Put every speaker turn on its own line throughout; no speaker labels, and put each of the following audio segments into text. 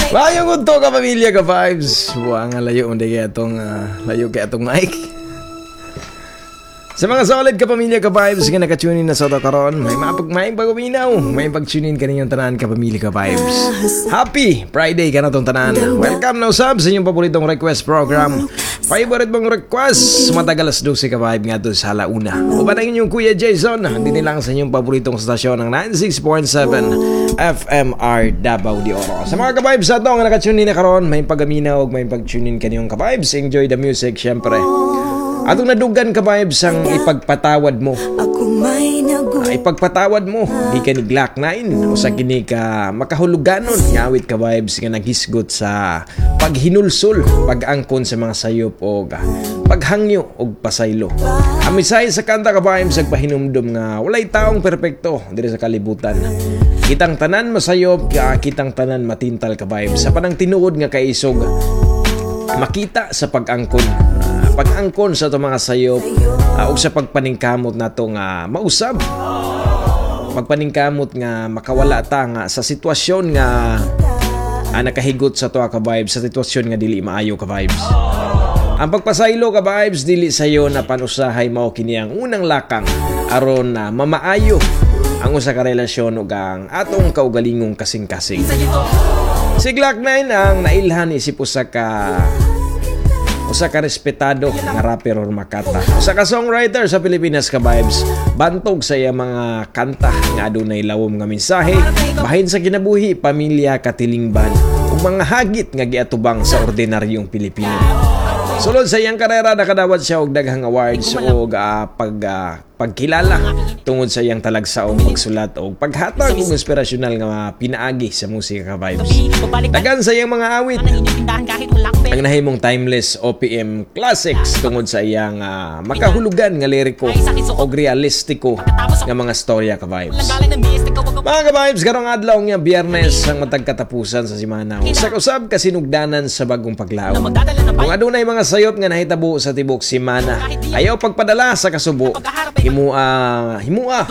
Mayong unto ka pamilya ka vibes. Buang layo unde kaya itong layo kaya itong mic. Sa mga solid ka pamilya ka vibes nga nakatunin na sa to karon, may pag-uminaw, may pag-tunin kaninyong tanan ka pamilya ka vibes. Happy Friday ka na tong tanan. Welcome na usab sa inyong paboritong request program. Favorite mong request, matagal as 12 ka vibe nga to sa alauna. Uban ang inyong Kuya Jason, hindi lang sa inyong paboritong stasyon ng 96.7 FMR Davao de Oro. Sa mga ka-vibes sa to nga nakatunin na karon, may pag-aminaw, may pag-tunin kaninyong ka-vibes. Enjoy the music, syempre. Atong nadugan ka vibes ang ipagpatawad mo. Ipagpatawad mo, di ka ni Glock 9 o sa kini ka makahuluganon. Ngawit ka vibes nga naghisgot sa paghinulsol, pag-angkon sa mga sayop o paghangyo o pasaylo. Amisay sa kanta ka vibes agpahinumdum nga walay taong perpekto diri sa kalibutan. Kitang tanan masayop, kitang tanan matintal ka vibes. Sa panang tinuod nga kaisog, makita sa pag-angkon. Pag-angkon sa itong mga sayop o sa pagpaningkamot na itong mausab. Pagpaningkamot nga makawala ta nga sa sitwasyon nga nakahigot sa ito ka vibes, sa sitwasyon nga dili maayo ka vibes. Ang pagpasaylo ka vibes dili sayo na panusahay mao kini ang unang lakang aron na mamaayo ang usa ka relasyon ug ang atong kaugalingong kasing-kasing. Si Glock 9 ang nailhan isip usa ka respetado nga rapper or makata. Usa ka songwriter sa Pilipinas ka vibes. Bantog sa iya mga kanta nga adunay lawom nga mensahe bahin sa kinabuhi, pamilya, katilingban ug mga hagit nga giatubang sa ordinaryong Pilipino. Sulod sa iyang karera nakadawat siya og daghang awards o pagkilala tungod sa iyang talagsaong pagsulat o paghatag og inspirasyonal nga pinaagi sa musika ka vibes. Dagan sa iyang mga awit ang nahimong timeless OPM classics tungod sa iyang makahulugan nga liriko o realistiko nga mga storya ka vibes. Mga ka vibes, karong adlaw nga Biyernes ang matag katapusan sa semana. Usab kasinugdanan sa bagong paglaom. Kung adunay mga sayop nga nahitabo sa tibok semana, ayaw pagpadala sa kasubo. Hinunua,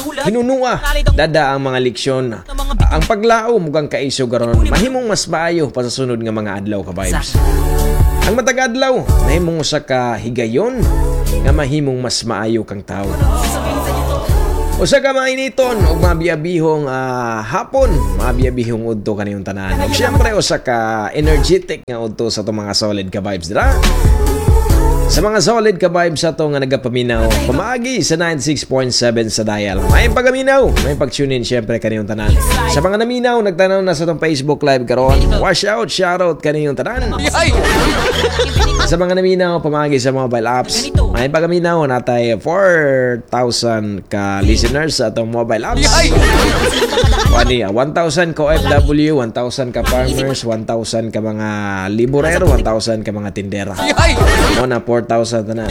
dada ang mga leksyon. Ang paglaom ug ang kaisog karon mahimong mas maayo pa sa sunod nga mga adlaw ka vibes. Ang matag adlaw nahimong usa ka higayon nga mahimong mas maayo kang tawo. Usa ka mainiton ug mabiyabihong hapon, mabiyabihong udto kaniyong tanan. Ug syempre usa ka energetic nga udto sa itong mga solid ka vibes dira. Sa mga solid ka vibes sa ito nga nagapaminaw, pamaagi sa 96.7 sa dial. May pagaminaw, may pag-tune in syempre kaniyong tanan. Sa mga naminaw, nagtanaw na sa itong Facebook Live karon. Wash out, shoutout kaniyong tanan. Sa mga naminaw, pamaagi sa mobile apps. May pagaminaw, natay 4,000 ka listeners sa itong mobile apps. 1,000 ka OFW, 1,000 ka farmers, 1,000 ka mga liborero, 1,000 ka mga tindera. O na 4,000 na.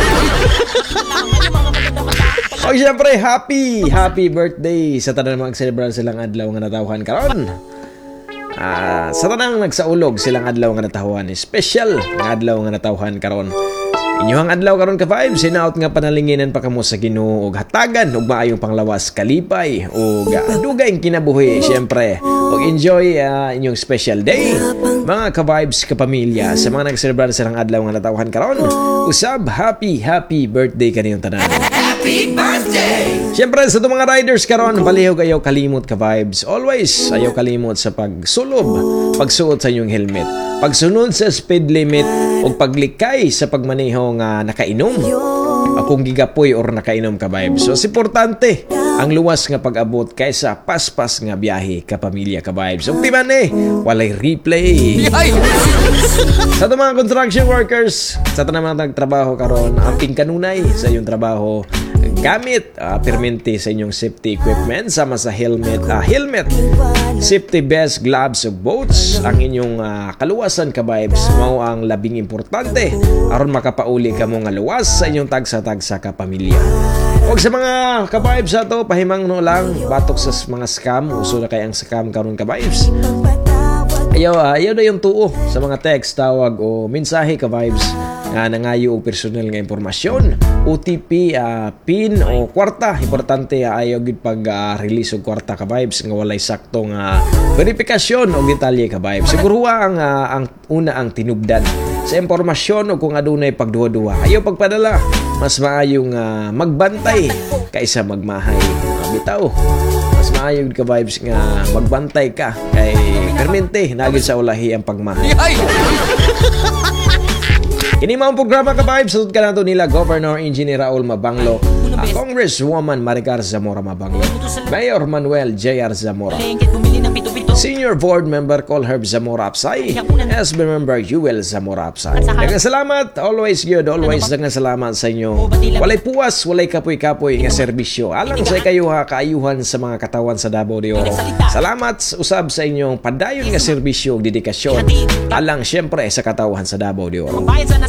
O syempre, happy birthday sa tanang mag-celebrate silang adlaw nga natawhan karon. Sa tanang nagsaulog silang adlaw nga natawhan, special nga adlaw nga natawhan karon. Inyong adlaw karon ka vibes, sinaot nga panalinginan pa kamo sa Ginoo og hatagan og maayong panglawas kalipay og dugay kinabuhi syempre. Og enjoy inyong special day. Mga ka-vibes kapamilya sa mga nag-celebrate silang adlaw nga natawhan karon. Usab happy birthday kaniyong tanan. Happy birthday! Syempre sa itong mga riders karon, palihog ayaw kalimot ka vibes. Always ayaw kalimot sa pagsulob, pagsuot sa inyong helmet, pagsunod sa speed limit o paglikay sa pagmaneho nga nakainom. Kung gigapoy or nakainom ka vibes. So importante ang luwas nga pag-abot kaysa paspas nga biyahe ka pamilya ka vibes. So timan walay replay. Sa itong mga construction workers, sa ito naman nagtrabaho karon, amping kanunay sa iyong trabaho. Gamit permente sa inyong safety equipment sama sa helmet, safety vest, gloves ug boots. Ang inyong kaluwasan ka vibes mao ang labing importante aron makapauli ka mo nga luwas sa inyong tagsa-tagsa ka pamilya. Og sa mga ka vibes ato pahimang no lang batok sa mga scam, uso na kay ang scam karon ka vibes. Ayaw na yung tuo sa mga text, tawag o mensahe ka vibes nga nangayo og personal nga impormasyon, OTP, PIN o kwarta. Importante ayaw gid pag-release og kwarta ka vibes nga walay saktong verifikasyon o detalye ka vibes. Siguro ang una ang tinubdan sa impormasyon o kung adunay pagduwa-duwa. Ayaw pagpadala, mas maayong magbantay kaysa magmahay. Bitaw, mas maayong ka vibes nga magbantay ka kay permente nagid sa ulahi ang pagmahay. Kini mao programa ka vibes sud kanato nila Governor Engineer Raul Mabanglo, Congresswoman Maricar Zamora Mabanglo, Mayor Manuel J.R. Zamora, Senior Board Member Colherb Zamora Apsay, SB Member Yuel Zamora Apsay. Daghang salamat, always good, always daghang salamat sa inyo. Walay puwas, walay kapoy-kapoy nga serbisyo. Alang sa kayo kaayuhan sa mga katawan sa Davao de Oro. Salamat usab sa inyong padayon nga serbisyo ug dedikasyon. Alang syempre sa katawan sa Davao de Oro.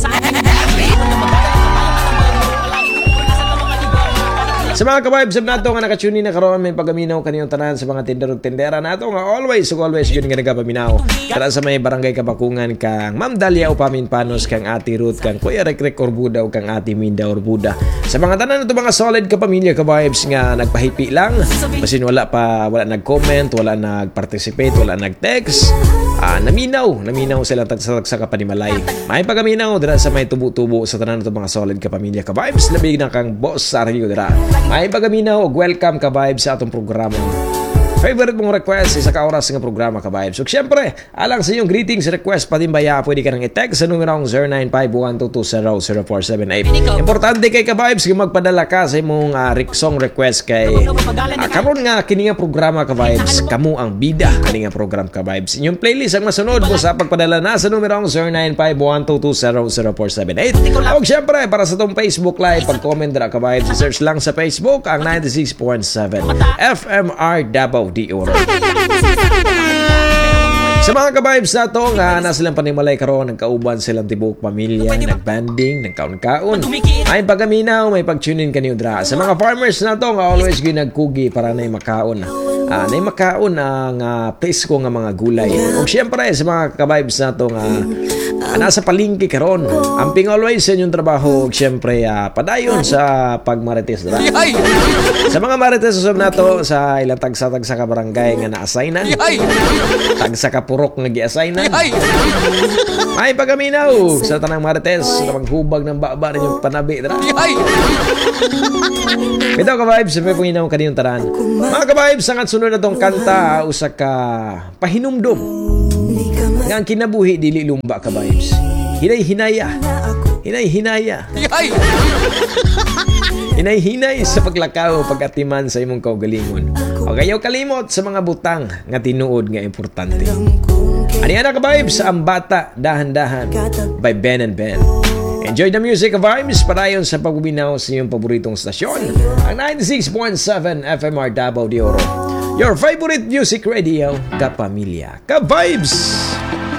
Sa mga ka-vibes nato nga nakatune na karon may pagaminaw kaniyong tanan sa mga tinderog tindera nato nga always yun nga nagapaminaw. Tara sa may barangay Kabakungan kang Ma'am Dalia Upamin Panos, kang Ate Ruth, kang Kuya Rekrek Orbuda o kang Ate Minda Orbuda. Sa mga tanan nato mga solid ka pamilya ka-vibes nga nagpahipi lang, basin wala nag-comment, wala nag-participate, wala nag-text. Naminaw sila tagsa ka panimalay. May pagaminaw dira sa may tubo-tubo sa tanan nato mga solid ka pamilya ka-vibes. Labig na kang boss sa Rio dira. May pagaminaw, welcome ka vibes sa atong programa. Favorite mong request isa ka oras nga programa ka vibes. So syempre, alang sa iyong greetings request patimbaya, pwede ka nang i-text sa numerong 095122000478. Importante kay ka vibes kung magpadala ka sa imong song request kay karon nga kini nga programa ka vibes, kamo ang bida kani nga program ka vibes. Inyong playlist ang masunod mo sa pagpadala na sa numerong 095122000478. O syempre, para sa tong Facebook Live, pag-comment dira ka vibes, search lang sa Facebook ang 96.7 FMR Davao de Oro. Sa mga ka-vibes na to nga na silang panimalay karon, nagkauban silang tibuok pamilya, nagbanding, nagkaon-kaon. May pagaminaw, may pag-tune-in kaniyo dra. Sa mga farmers na to nga always ginagkugi para na makaon. Na makaon ang presko nga mga gulay. O syempre sa mga ka-vibes na to nga nasa palengke karon, amping always sa inyong trabaho, syempre padayon sa pagmarites dra. Sa mga marites usab nato sa ilang tagsa ka barangay nga na-assignan, tagsa ka purok nga gi-assignan. May pagaminaw sa tanang marites na maghubag ng baba ninyong panabi dra. Ito ka-vibes, may panginaw kaniyong tanan. Mga ka-vibes, ang sunod na tong kanta usa ka pahinumdom nga ang kinabuhi dili lumba ka vibes. Hinay-hinaya. Hinay-hinay sa paglakaw pagatiman sa imong kaugalingon. O kayaw kalimot sa mga butang nga tinuod nga importante. Ani ana ka vibes, ang bata dahan-dahan by Ben and Ben. Enjoy the music vibes padayon sa pagbubinaw sa iyong paboritong stasyon, ang 96.7 FMR Davao de Oro. Your favorite music radio, Kapamilya Ka Vibes.